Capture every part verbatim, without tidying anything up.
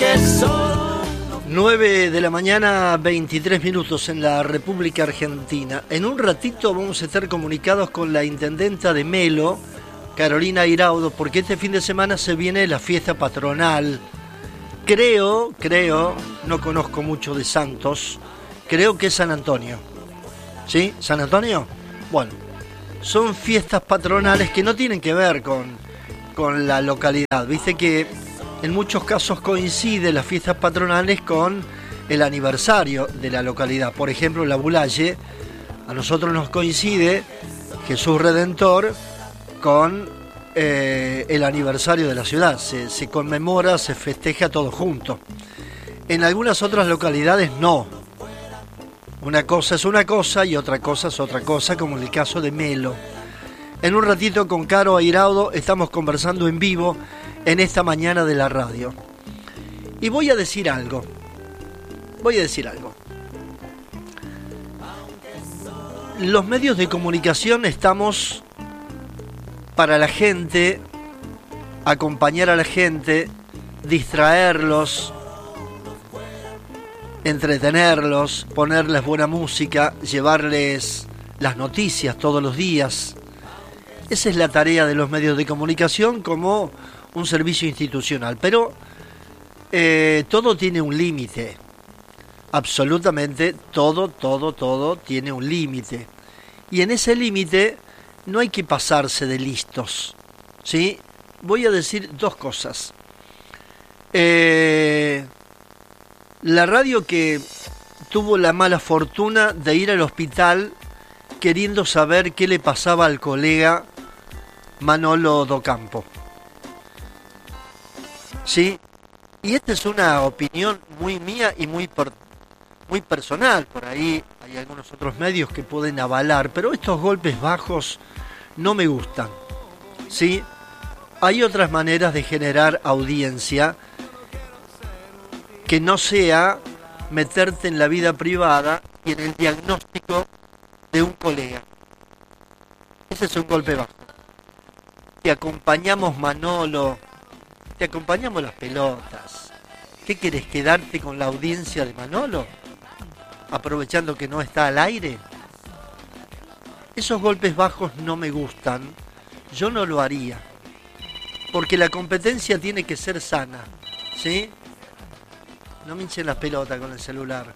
nueve de la mañana, veintitrés minutos en la República Argentina. En un ratito vamos a estar comunicados con la intendenta de Melo, Carolina Iraudo, porque este fin de semana se viene la fiesta patronal. Creo, creo, no conozco mucho de Santos, creo que es San Antonio. ¿Sí? ¿San Antonio? Bueno, son fiestas patronales que no tienen que ver con, con la localidad. Viste que en muchos casos coincide las fiestas patronales con el aniversario de la localidad. Por ejemplo, la Bulaye, a nosotros nos coincide Jesús Redentor con eh, el aniversario de la ciudad. Se, se conmemora, se festeja todo junto. En algunas otras localidades no. Una cosa es una cosa y otra cosa es otra cosa, como en el caso de Melo. En un ratito con Caro Airaudo estamos conversando en vivo en esta mañana de la radio. Y voy a decir algo. Voy a decir algo. Los medios de comunicación estamos para la gente, acompañar a la gente, distraerlos, entretenerlos, ponerles buena música, llevarles las noticias todos los días. Esa es la tarea de los medios de comunicación como un servicio institucional, pero eh, todo tiene un límite, absolutamente todo, todo, todo tiene un límite, y en ese límite no hay que pasarse de listos, ¿sí? Voy a decir dos cosas. Eh, la radio que tuvo la mala fortuna de ir al hospital queriendo saber qué le pasaba al colega Manolo Docampo. ¿Sí? Y esta es una opinión muy mía y muy, per, muy personal. Por ahí hay algunos otros medios que pueden avalar, pero estos golpes bajos no me gustan. ¿Sí? Hay otras maneras de generar audiencia que no sea meterte en la vida privada y en el diagnóstico de un colega. Ese es un golpe bajo. Te acompañamos, Manolo. Te acompañamos las pelotas. ¿Qué querés, quedarte con la audiencia de Manolo? Aprovechando que no está al aire. Esos golpes bajos no me gustan. Yo no lo haría. Porque la competencia tiene que ser sana. ¿Sí? No me hinchen las pelotas con el celular.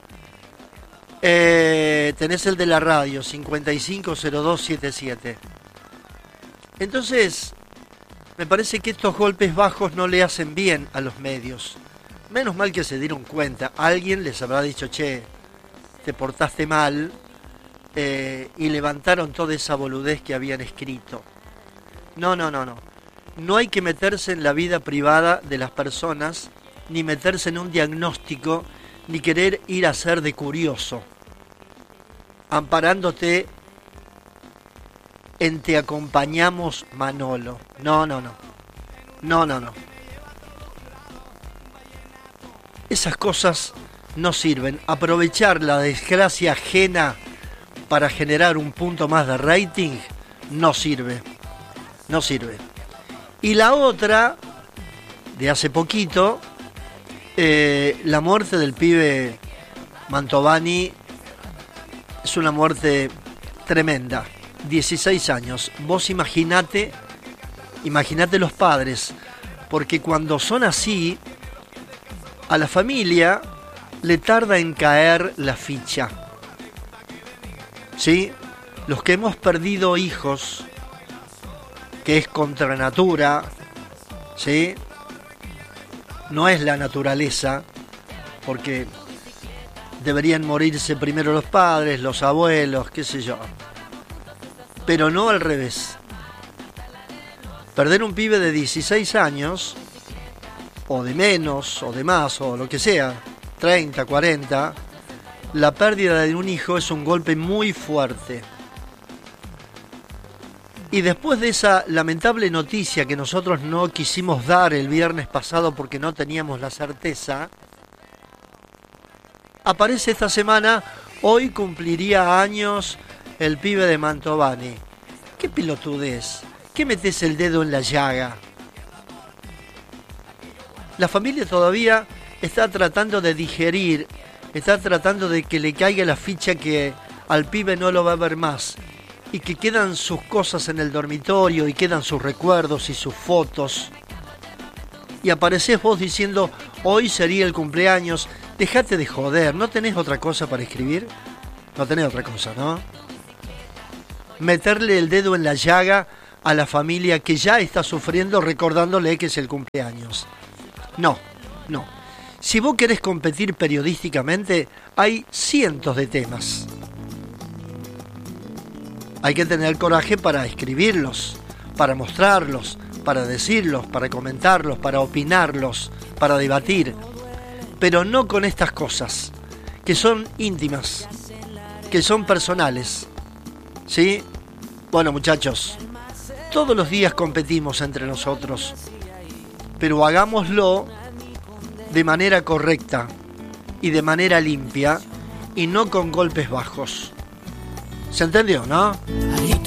Eh, tenés el de la radio, cincuenta y cinco cero dos setenta y siete. Entonces, me parece que estos golpes bajos no le hacen bien a los medios. Menos mal que se dieron cuenta. Alguien les habrá dicho, che, te portaste mal, eh, y levantaron toda esa boludez que habían escrito. No, no, no, no. No hay que meterse en la vida privada de las personas, ni meterse en un diagnóstico, ni querer ir a ser de curioso, amparándote en te acompañamos, Manolo. No, no, no. No, no, no. Esas cosas no sirven. Aprovechar la desgracia ajena para generar un punto más de rating no sirve. No sirve. Y la otra, de hace poquito, eh, la muerte del pibe Mantovani es una muerte tremenda. dieciséis años. Vos imaginate, imaginate los padres, porque cuando son así, a la familia le tarda en caer la ficha. ¿Sí? Los que hemos perdido hijos, que es contra natura, ¿sí? No es la naturaleza, porque deberían morirse primero los padres, los abuelos, qué sé yo. Pero no al revés. Perder un pibe de dieciséis años, o de menos, o de más, o lo que sea, treinta, cuarenta, la pérdida de un hijo es un golpe muy fuerte. Y después de esa lamentable noticia que nosotros no quisimos dar el viernes pasado porque no teníamos la certeza, aparece esta semana, hoy cumpliría años el pibe de Mantovani. ¿Qué pelotudez? ¿Qué metés el dedo en la llaga? La familia todavía está tratando de digerir, está tratando de que le caiga la ficha que al pibe no lo va a ver más y que quedan sus cosas en el dormitorio y quedan sus recuerdos y sus fotos. Y aparecés vos diciendo, hoy sería el cumpleaños, dejate de joder, ¿no tenés otra cosa para escribir? No tenés otra cosa, ¿no? Meterle el dedo en la llaga a la familia que ya está sufriendo recordándole que es el cumpleaños. No, no. Si vos querés competir periodísticamente, hay cientos de temas. Hay que tener coraje para escribirlos, para mostrarlos, para decirlos, para comentarlos, para opinarlos, para debatir. Pero no con estas cosas, que son íntimas, que son personales. ¿Sí? Bueno, muchachos, todos los días competimos entre nosotros, pero hagámoslo de manera correcta y de manera limpia y no con golpes bajos. ¿Se entendió, no?